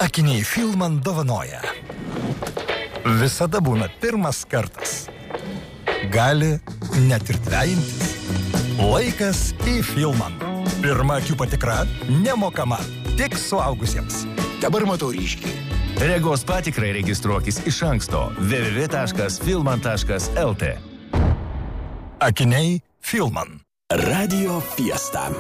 Akiniai Filman dovanoja. Visada būna pirmas kartas. Gali net ir dvejintis. Laikas į Filman. Pirma akių patikra nemokama, tik suaugusiems. Dabar matau ryškiai. Regos patikrai registruokis iš anksto www.filman.lt. Akiniai Filman. Radio Fiesta.